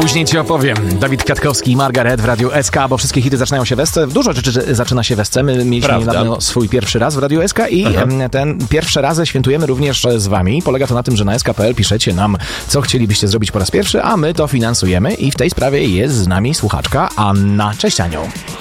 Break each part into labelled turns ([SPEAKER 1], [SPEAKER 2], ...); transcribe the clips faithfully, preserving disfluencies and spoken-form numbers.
[SPEAKER 1] Później ci opowiem. Dawid Kwiatkowski i Margaret w Radiu S K, bo wszystkie hity zaczynają się w S C. Dużo rzeczy zaczyna się w S C. My mieliśmy
[SPEAKER 2] Prawda.
[SPEAKER 1] niedawno swój pierwszy raz w Radiu S K i
[SPEAKER 2] Aha.
[SPEAKER 1] ten pierwszy raz świętujemy również z wami. Polega to na tym, że na S K kropka P L piszecie nam, co chcielibyście zrobić po raz pierwszy, a my to finansujemy i w tej sprawie jest z nami słuchaczka Anna. Cześć, Aniu.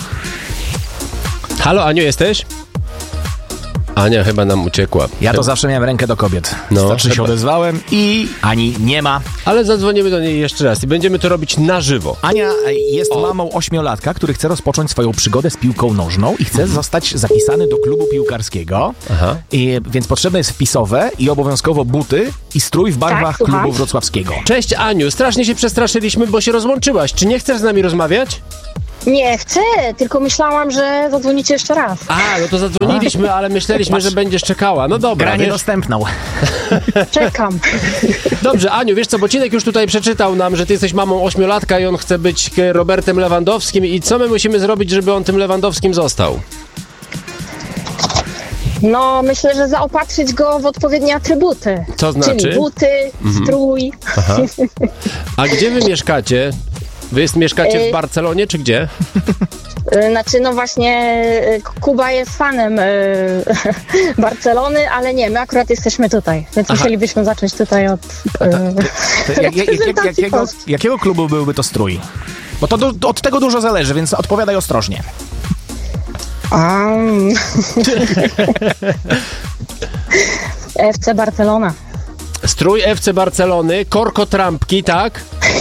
[SPEAKER 2] Halo, Aniu, jesteś? Ania chyba nam uciekła.
[SPEAKER 1] Ja to
[SPEAKER 2] chyba.
[SPEAKER 1] zawsze miałem rękę do kobiet.
[SPEAKER 2] No,
[SPEAKER 1] Znaczy się
[SPEAKER 2] chyba.
[SPEAKER 1] odezwałem i Ani nie ma.
[SPEAKER 2] Ale zadzwonimy do niej jeszcze raz i będziemy to robić na żywo.
[SPEAKER 1] Ania jest o. mamą ośmiolatka, który chce rozpocząć swoją przygodę z piłką nożną i chce mhm. zostać zapisany do klubu piłkarskiego.
[SPEAKER 2] Aha.
[SPEAKER 1] I, więc potrzebne jest wpisowe i obowiązkowo buty i strój w barwach
[SPEAKER 3] tak,
[SPEAKER 1] klubu wrocławskiego.
[SPEAKER 2] Cześć, Aniu, strasznie się przestraszyliśmy, bo się rozłączyłaś. Czy nie chcesz z nami rozmawiać?
[SPEAKER 3] Nie, chcę, tylko myślałam, że zadzwonicie jeszcze raz.
[SPEAKER 2] A, no to zadzwoniliśmy, ale myśleliśmy, że będziesz czekała. No dobra,
[SPEAKER 1] Gra
[SPEAKER 2] wiesz.
[SPEAKER 1] niedostępną.
[SPEAKER 3] Czekam.
[SPEAKER 2] Dobrze, Aniu, wiesz co, Bocinek już tutaj przeczytał nam, że ty jesteś mamą ośmiolatka i on chce być Robertem Lewandowskim i co my musimy zrobić, żeby on tym Lewandowskim został?
[SPEAKER 3] No, myślę, że zaopatrzyć go w odpowiednie atrybuty.
[SPEAKER 2] Co znaczy?
[SPEAKER 3] Czyli buty,
[SPEAKER 2] Mhm.
[SPEAKER 3] strój.
[SPEAKER 2] Aha. A gdzie wy mieszkacie? Wy jest, mieszkacie w
[SPEAKER 3] Y-
[SPEAKER 2] Barcelonie, czy gdzie?
[SPEAKER 3] Y, Znaczy, no właśnie, y, Kuba jest fanem y, Barcelony, ale nie, my akurat jesteśmy tutaj, więc
[SPEAKER 2] Aha.
[SPEAKER 3] musielibyśmy zacząć tutaj od
[SPEAKER 1] To, jak, jak, jak,
[SPEAKER 3] reprezentacji
[SPEAKER 1] jakiego,
[SPEAKER 3] Polski.
[SPEAKER 1] jakiego klubu byłby to strój? Bo to du, od tego dużo zależy, więc odpowiadaj ostrożnie.
[SPEAKER 3] Um. F C Barcelona.
[SPEAKER 2] Strój F C Barcelony, korkotrampki, tak?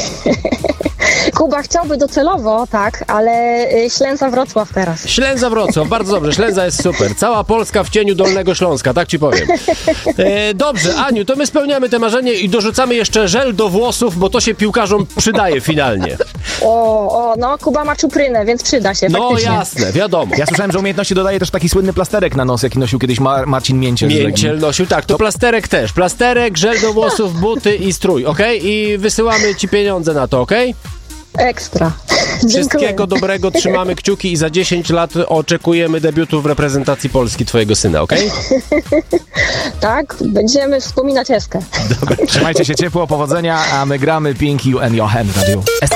[SPEAKER 3] Kuba chciałby docelowo, tak, ale y, Ślęza Wrocław teraz.
[SPEAKER 2] Ślęza Wrocław, bardzo dobrze, Ślęza jest super. Cała Polska w cieniu Dolnego Śląska, tak ci powiem. E, dobrze, Aniu, to my spełniamy te marzenie i dorzucamy jeszcze żel do włosów, bo to się piłkarzom przydaje finalnie.
[SPEAKER 3] O, o, no Kuba ma czuprynę, więc przyda się,
[SPEAKER 2] No
[SPEAKER 3] faktycznie.
[SPEAKER 2] jasne, wiadomo.
[SPEAKER 1] Ja słyszałem, że umiejętności dodaje też taki słynny plasterek na nos, jaki nosił kiedyś Mar- Marcin Mięciel. z Legii.
[SPEAKER 2] Mięciel nosił, tak, to plasterek też. Plasterek, żel do włosów, buty i strój, okej? I wysyłamy ci pieniądze na to, okej?
[SPEAKER 3] Ekstra.
[SPEAKER 2] Wszystkiego
[SPEAKER 3] Dziękuję.
[SPEAKER 2] dobrego, trzymamy kciuki i za dziesięć lat oczekujemy debiutu w reprezentacji Polski twojego syna, okej?
[SPEAKER 3] Tak, będziemy wspominać Eskę.
[SPEAKER 1] Trzymajcie się ciepło, powodzenia, a my gramy Pink You and Your Hand.